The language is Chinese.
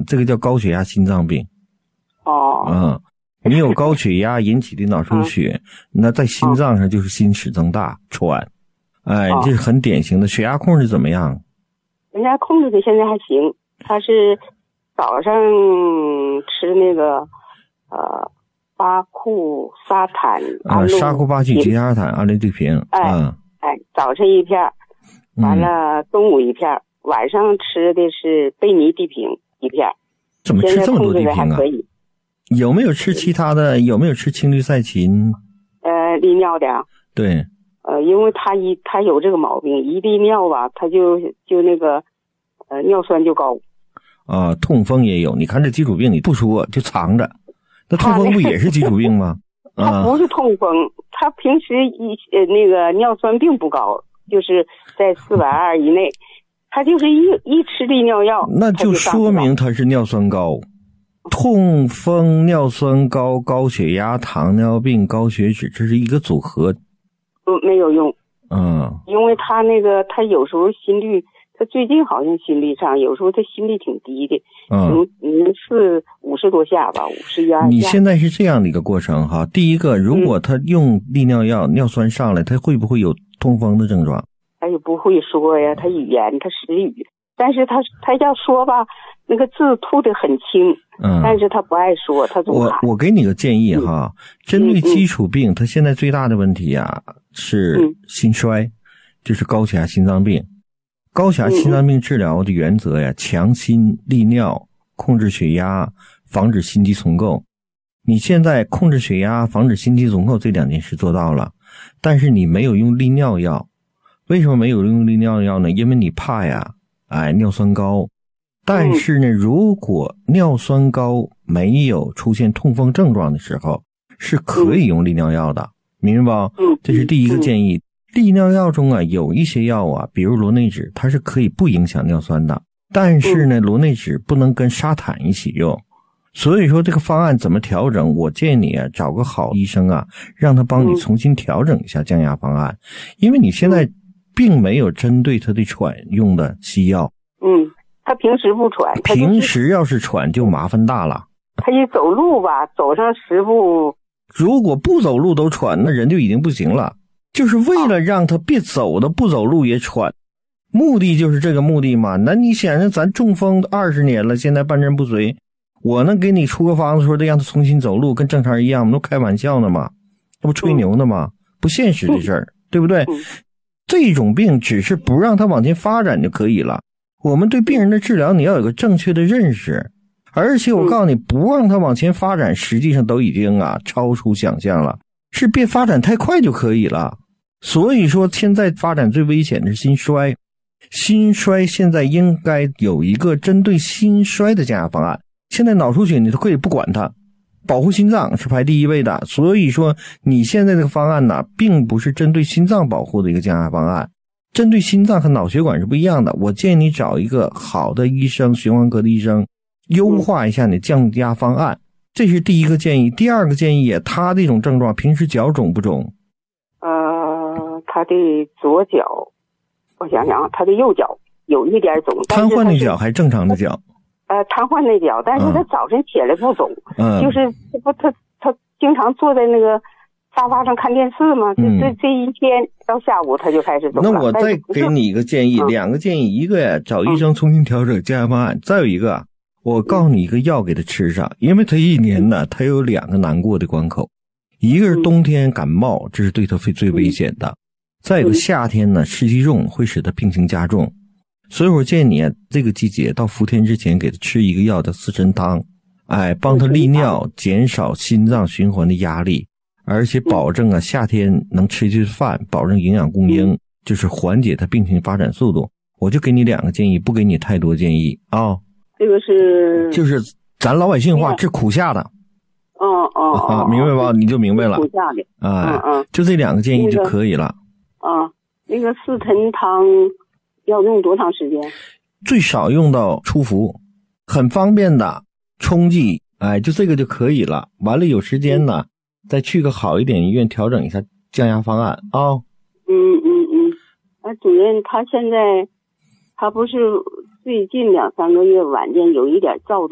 这个叫高血压心脏病。你有高血压引起的脑出血，那在心脏上就是心室增大、喘。这是很典型的。血压控制怎么样？ 人家控制的现在还行，他是早上吃那个巴库沙坦沙库巴曲吉沙坦阿利对平。 早晨一片，完了中午一片，晚上吃的是贝尼地平一片。 怎么吃这么多地平啊？ 可以。 有没有吃其他的？有没有吃青氯噻嗪？ 利尿的。 对。 因为他有这个毛病，一利尿吧，他就那个尿酸就高。 痛风也有，你看这基础病你不说就藏着，那痛风不也是基础病吗？ 他不是痛风，他平时那个尿酸并不高，就是在420以内，他就是一吃利尿药， 那就说明他是尿酸高。痛风、尿酸高、高血压、糖尿病、高血脂，这是一个组合。 没有用。因为他有时候心率，他最近好像心率上，有时候他心率挺低的，是50多下吧，51下。 你现在是这样的一个过程哈。第一个，如果他用利尿药，尿酸上来，他会不会有痛风的症状？ 他也不会说呀，他语言他失语，但是他要说吧，那个字吐得很轻，但是他不爱说，他总喊。 我给你个建议哈，针对基础病，他现在最大的问题是心衰，就是高血压心脏病。高血压心脏病治疗的原则强心利尿，控制血压，防止心肌重构。你现在控制血压，防止心肌重构这2件事做到了，但是你没有用利尿药。为什么没有用利尿药呢？因为你怕尿酸高。但是呢，如果尿酸高没有出现痛风症状的时候，是可以用利尿药的，明白吧？这是第一个建议。利尿药中有一些药比如螺内酯，它是可以不影响尿酸的，但是呢，螺内酯不能跟沙坦一起用。所以说这个方案怎么调整，我建议你找个好医生让他帮你重新调整一下降压方案，因为你现在并没有针对他的喘用的西药。 他平时不喘， 平时要是喘就麻烦大了。 他一走路吧，走上10步， 如果不走路都喘，那人就已经不行了。就是为了让他别走的不走路也喘，目的就是这个目的嘛。那你想想，咱中风20年了，现在半身不遂，我能给你出个方子说得让他重新走路跟正常人一样吗？都开玩笑呢吗？那不吹牛呢吗？不现实的事儿，对不对？这种病只是不让他往前发展就可以了。我们对病人的治疗你要有个正确的认识，而且我告诉你，不让他往前发展实际上都已经超出想象了，是别发展太快就可以了。所以说现在发展最危险的是心衰，心衰现在应该有一个针对心衰的降压方案。现在脑出血你都可以不管它，保护心脏是排第一位的。所以说你现在这个方案并不是针对心脏保护的一个降压方案，针对心脏和脑血管是不一样的。我建议你找一个好的医生，循环科的医生，优化一下你降压方案，这是第一个建议。第二个建议，他这种症状平时脚肿不肿？ 他的左脚，我想想他的右脚有一点肿。 瘫痪的脚还是正常的脚？ 瘫痪的脚，但是他早晨起来不肿，就是他经常坐在那个沙发上看电视嘛，这一天到下午他就开始肿了。 那我再给你一个建议，两个建议，一个找医生重新调整降压方案，再有一个我告诉你一个药给他吃上，因为他一年他有2个难过的关口，一个是冬天感冒，这是对他最危险的，再有个夏天湿气重会使他病情加重。所以我建议你这个季节到伏天之前给他吃一个药叫四神汤，帮他利尿，减少心脏循环的压力，而且保证夏天能吃进饭，保证营养供应，就是缓解他病情发展速度。我就给你2个建议，不给你太多建议这个是就是咱老百姓话治苦夏的。明白吧？你就明白了。苦夏的。就这2个建议就可以了。 那个四神汤要用多长时间？ 最少用到初服，很方便的冲剂，就这个就可以了。完了有时间呢，再去个好一点医院调整一下降压方案主任，他现在他不是最近2-3个月晚间有一点躁动。